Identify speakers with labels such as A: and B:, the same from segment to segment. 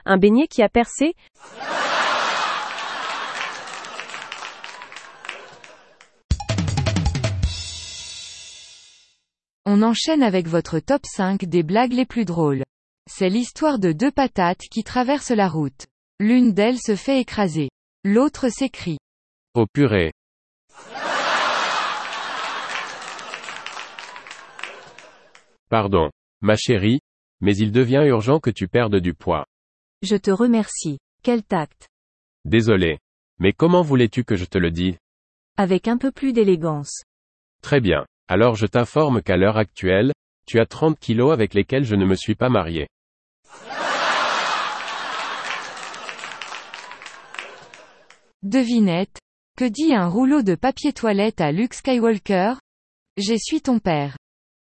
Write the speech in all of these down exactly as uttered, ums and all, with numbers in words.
A: Un beignet qui a percé?
B: On enchaîne avec votre top cinq des blagues les plus drôles. C'est l'histoire de deux patates qui traversent la route. L'une d'elles se fait écraser. L'autre s'écrie.
C: Oh purée. Pardon, ma chérie, mais il devient urgent que tu perdes du poids.
A: Je te remercie. Quel tact.
C: Désolé. Mais comment voulais-tu que je te le dise?
A: Avec un peu plus d'élégance.
C: Très bien. Alors je t'informe qu'à l'heure actuelle, tu as trente kilos avec lesquels je ne me suis pas marié.
B: Devinette. Que dit un rouleau de papier toilette à Luke Skywalker? Je suis ton père.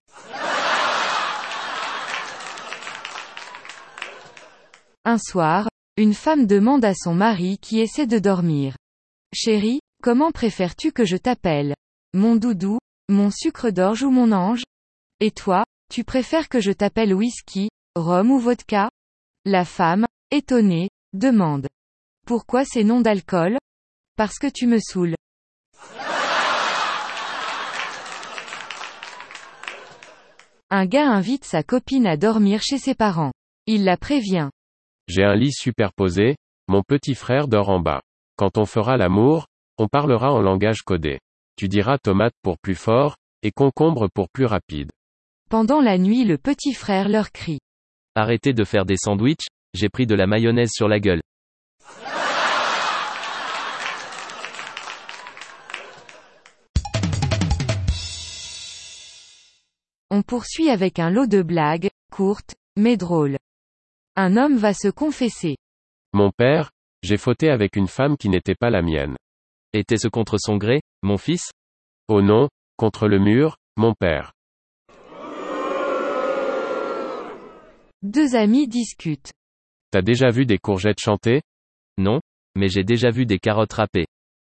B: Un soir, une femme demande à son mari qui essaie de dormir. Chérie, comment préfères-tu que je t'appelle? Mon doudou, mon sucre d'orge ou mon ange? Et toi, tu préfères que je t'appelle whisky, rhum ou vodka? La femme, étonnée, demande. Pourquoi ces noms d'alcool? Parce que tu me saoules. Un gars invite sa copine à dormir chez ses parents. Il la prévient.
C: J'ai un lit superposé, mon petit frère dort en bas. Quand on fera l'amour, on parlera en langage codé. Tu diras tomate pour plus fort, et concombre pour plus rapide.
B: Pendant la nuit, le petit frère leur crie.
D: Arrêtez de faire des sandwichs, j'ai pris de la mayonnaise sur la gueule.
B: On poursuit avec un lot de blagues, courtes, mais drôles. Un homme va se confesser.
C: Mon père, j'ai fauté avec une femme qui n'était pas la mienne.
D: Était-ce contre son gré, mon fils?
C: Oh non, contre le mur, mon père.
B: Deux amis discutent.
C: T'as déjà vu des courgettes chanter?
D: Non, mais j'ai déjà vu des carottes râpées.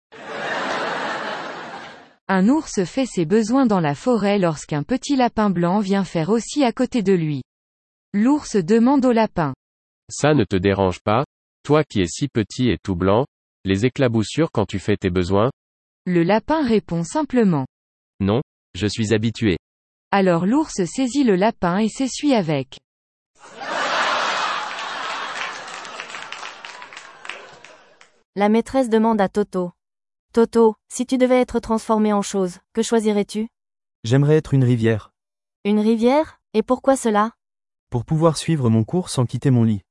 B: Un ours fait ses besoins dans la forêt lorsqu'un petit lapin blanc vient faire aussi à côté de lui. L'ours demande au lapin.
C: Ça ne te dérange pas, toi qui es si petit et tout blanc, les éclaboussures quand tu fais tes besoins?
B: Le lapin répond simplement.
D: Non, je suis habitué.
B: Alors l'ours saisit le lapin et s'essuie avec.
A: La maîtresse demande à Toto. Toto, si tu devais être transformé en chose, que choisirais-tu?
E: J'aimerais être une rivière.
A: Une rivière? Et pourquoi cela?
E: Pour pouvoir suivre mon cours sans quitter mon lit.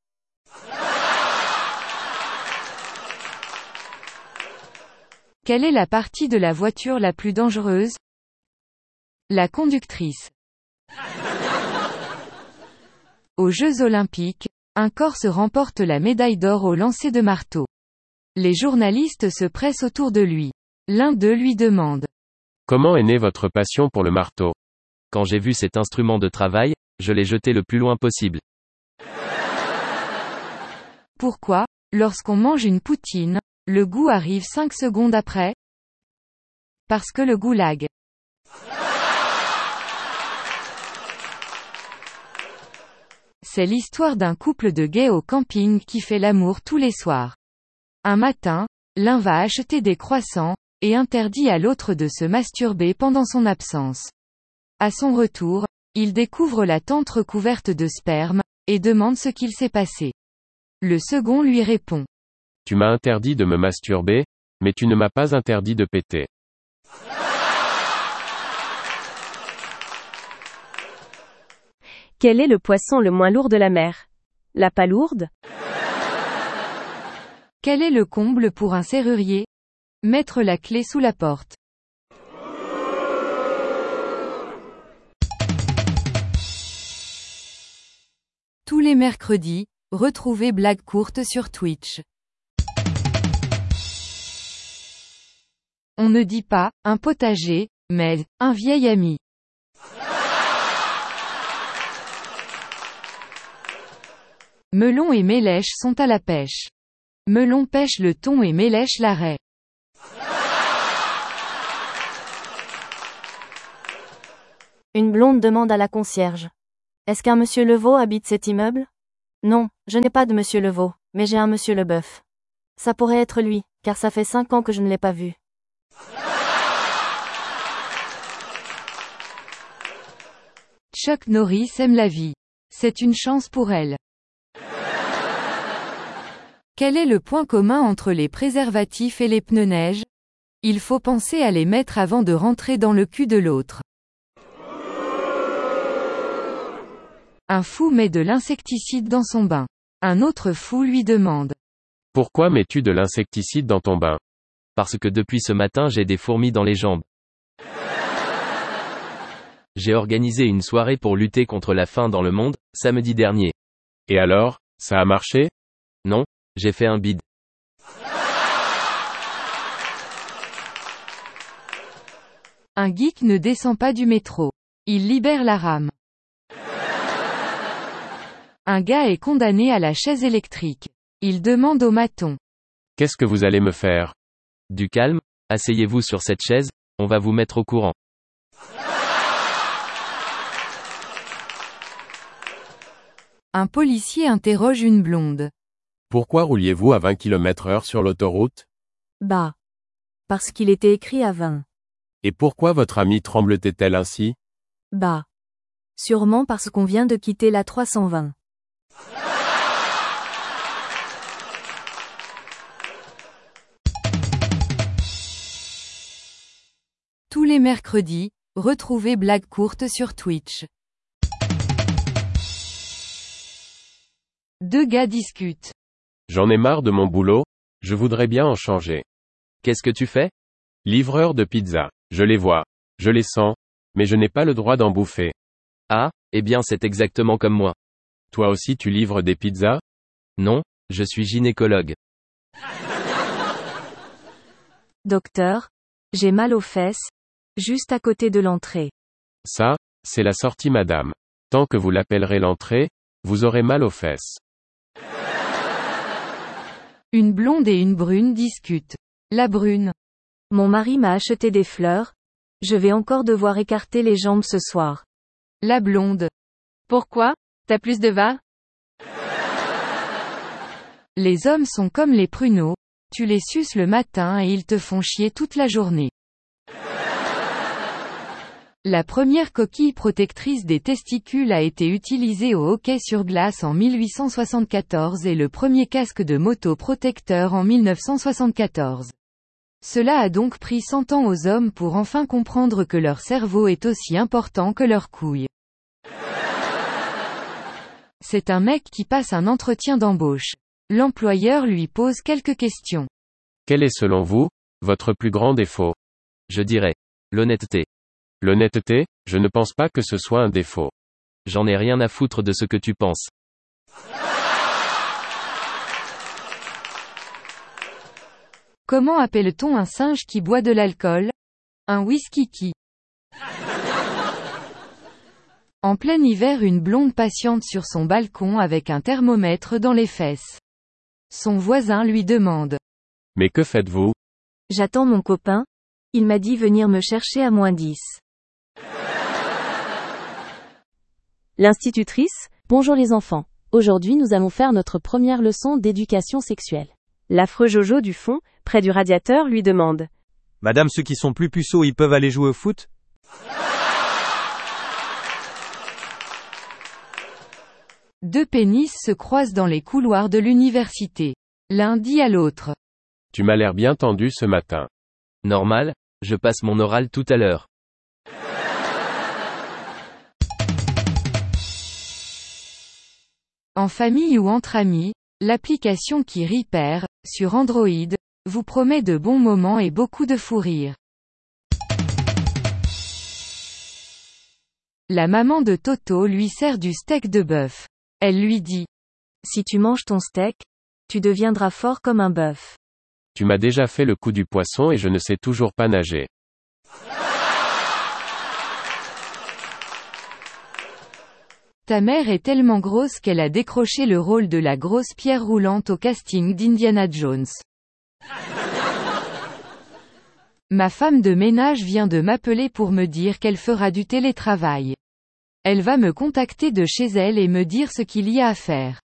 B: Quelle est la partie de la voiture la plus dangereuse? La conductrice. Aux Jeux Olympiques, un Corse remporte la médaille d'or au lancer de marteau. Les journalistes se pressent autour de lui. L'un d'eux lui demande.
C: Comment est née votre passion pour le marteau?
D: Quand j'ai vu cet instrument de travail, je l'ai jeté le plus loin possible.
B: Pourquoi, lorsqu'on mange une poutine, le goût arrive cinq secondes après? Parce que le goulag. C'est l'histoire d'un couple de gays au camping qui fait l'amour tous les soirs. Un matin, l'un va acheter des croissants, et interdit à l'autre de se masturber pendant son absence. À son retour, il découvre la tente recouverte de sperme, et demande ce qu'il s'est passé. Le second lui répond.
C: Tu m'as interdit de me masturber, mais tu ne m'as pas interdit de péter.
A: Quel est le poisson le moins lourd de la mer? La palourde?
B: Quel est le comble pour un serrurier? Mettre la clé sous la porte. Tous les mercredis, retrouvez Blagues courtes sur Twitch. On ne dit pas « un potager », mais « un vieil ami ». Melon et Mélèche sont à la pêche. Melon pêche le thon et Mélèche la raie.
A: Une blonde demande à la concierge. Est-ce qu'un monsieur Levaux habite cet immeuble? Non, je n'ai pas de Monsieur le veau, mais j'ai un Monsieur le bœuf. Ça pourrait être lui, car ça fait cinq ans que je ne l'ai pas vu.
B: Chuck Norris aime la vie. C'est une chance pour elle. Quel est le point commun entre les préservatifs et les pneus neige? Il faut penser à les mettre avant de rentrer dans le cul de l'autre. Un fou met de l'insecticide dans son bain. Un autre fou lui demande.
C: Pourquoi mets-tu de l'insecticide dans ton bain?
D: Parce que depuis ce matin j'ai des fourmis dans les jambes. J'ai organisé une soirée pour lutter contre la faim dans le monde, samedi dernier.
C: Et alors, ça a marché?
D: Non, j'ai fait un bide.
B: Un geek ne descend pas du métro. Il libère la rame. Un gars est condamné à la chaise électrique. Il demande au maton.
C: Qu'est-ce que vous allez me faire?
D: Du calme, asseyez-vous sur cette chaise, on va vous mettre au courant.
B: Un policier interroge une blonde.
C: Pourquoi rouliez-vous à vingt kilomètres heure sur l'autoroute?
A: Bah. Parce qu'il était écrit à vingt.
C: Et pourquoi votre amie tremblotait-elle ainsi?
A: Bah. Sûrement parce qu'on vient de quitter la trois cent vingt.
B: Tous les mercredis, retrouvez Blague courte sur Twitch. Deux gars discutent.
C: J'en ai marre de mon boulot, je voudrais bien en changer.
D: Qu'est-ce que tu fais?
C: Livreur de pizza. Je les vois. Je les sens. Mais je n'ai pas le droit d'en bouffer.
D: Ah, eh bien c'est exactement comme moi.
C: Toi aussi tu livres des pizzas?
D: Non, je suis gynécologue.
A: Docteur, j'ai mal aux fesses, juste à côté de l'entrée.
C: Ça, c'est la sortie madame. Tant que vous l'appellerez l'entrée, vous aurez mal aux fesses.
B: Une blonde et une brune discutent. La brune.
A: Mon mari m'a acheté des fleurs. Je vais encore devoir écarter les jambes ce soir.
B: La blonde. Pourquoi? T'as plus de va? Les hommes sont comme les pruneaux. Tu les suces le matin et ils te font chier toute la journée. La première coquille protectrice des testicules a été utilisée au hockey sur glace en mille huit cent soixante-quatorze et le premier casque de moto protecteur en mille neuf cent soixante-quatorze. Cela a donc pris cent ans aux hommes pour enfin comprendre que leur cerveau est aussi important que leurs couilles. C'est un mec qui passe un entretien d'embauche. L'employeur lui pose quelques questions.
C: Quel est selon vous, votre plus grand défaut?
D: Je dirais. L'honnêteté.
C: L'honnêteté, je ne pense pas que ce soit un défaut.
D: J'en ai rien à foutre de ce que tu penses.
B: Comment appelle-t-on un singe qui boit de l'alcool? Un whisky-qui. En plein hiver, une blonde patiente sur son balcon avec un thermomètre dans les fesses. Son voisin lui demande.
C: Mais que faites-vous?
A: J'attends mon copain. Il m'a dit venir me chercher à moins dix.
F: L'institutrice, bonjour les enfants. Aujourd'hui nous allons faire notre première leçon d'éducation sexuelle. L'affreux Jojo du fond, près du radiateur, lui demande.
E: Madame, ceux qui sont plus puceaux, ils peuvent aller jouer au foot?
B: Deux pénis se croisent dans les couloirs de l'université. L'un dit à l'autre.
C: Tu m'as l'air bien tendu ce matin.
D: Normal, je passe mon oral tout à l'heure.
B: En famille ou entre amis, l'application qui Repair, sur Android, vous promet de bons moments et beaucoup de fou rire. La maman de Toto lui sert du steak de bœuf. Elle lui dit.
A: Si tu manges ton steak, tu deviendras fort comme un bœuf.
C: Tu m'as déjà fait le coup du poisson et je ne sais toujours pas nager.
B: Ta mère est tellement grosse qu'elle a décroché le rôle de la grosse pierre roulante au casting d'Indiana Jones. Ma femme de ménage vient de m'appeler pour me dire qu'elle fera du télétravail. Elle va me contacter de chez elle et me dire ce qu'il y a à faire.